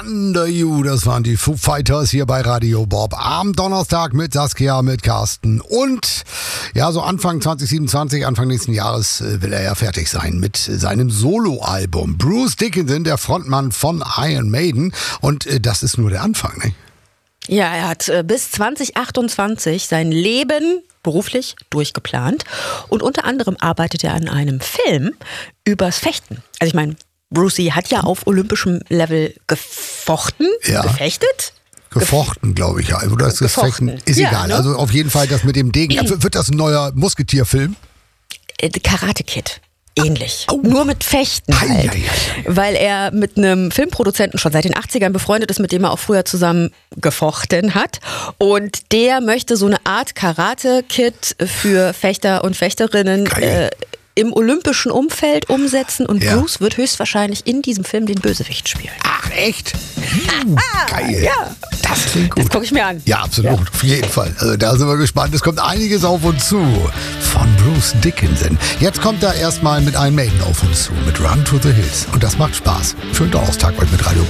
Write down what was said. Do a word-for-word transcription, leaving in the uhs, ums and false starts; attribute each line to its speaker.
Speaker 1: Under You, das waren die Foo Fighters hier bei Radio Bob. Am Donnerstag mit Saskia, mit Carsten und ja, so Anfang zwanzig siebenundzwanzig, Anfang nächsten Jahres äh, will er ja fertig sein mit seinem Soloalbum. Bruce Dickinson, der Frontmann von Iron Maiden, und äh, das ist nur der Anfang, ne?
Speaker 2: Ja, er hat äh, bis zwanzig achtundzwanzig sein Leben beruflich durchgeplant und unter anderem arbeitet er an einem Film übers Fechten. Also ich meine, Brucey hat ja auf olympischem Level gefochten,
Speaker 1: ja.
Speaker 2: gefechtet.
Speaker 1: Gefochten, glaube ich, ja. Oder ist das
Speaker 2: Gefochten.
Speaker 1: Fechten? Ist
Speaker 2: Ja,
Speaker 1: egal.
Speaker 2: ne?
Speaker 1: Also auf jeden Fall das mit dem Degen. Wird das ein neuer Musketierfilm?
Speaker 2: Äh, Karate Kid. Ähnlich.
Speaker 1: Au.
Speaker 2: Nur mit Fechten
Speaker 1: Ei,
Speaker 2: halt.
Speaker 1: ei, ei.
Speaker 2: Weil er mit einem Filmproduzenten schon seit den achtzigern befreundet ist, mit dem er auch früher zusammen gefochten hat. Und der möchte so eine Art Karate-Kid für Fechter und Fechterinnen äh, im olympischen Umfeld umsetzen. Und
Speaker 1: Ja.
Speaker 2: Bruce wird höchstwahrscheinlich in diesem Film den Bösewicht spielen.
Speaker 1: Ach, echt? Uh, geil.
Speaker 2: Ja.
Speaker 1: Das klingt gut.
Speaker 2: Das gucke ich mir an.
Speaker 1: Ja, absolut.
Speaker 2: Ja.
Speaker 1: Auf jeden Fall. Also da sind wir gespannt. Es kommt einiges auf uns zu von Bruce Dickinson. Jetzt kommt er erstmal mit Iron Maiden auf uns zu, mit Run to the Hills. Und das macht Spaß. Schönen Donnerstag euch mit Radio